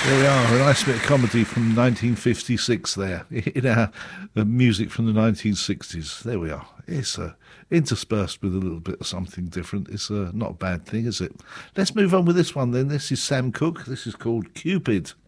There we are, a nice bit of comedy from 1956 there, in our music from the 1960s. There we are. It's interspersed with a little bit of something different. It's not a bad thing, is it? Let's move on with this one then. This is Sam Cooke. This is called Cupid.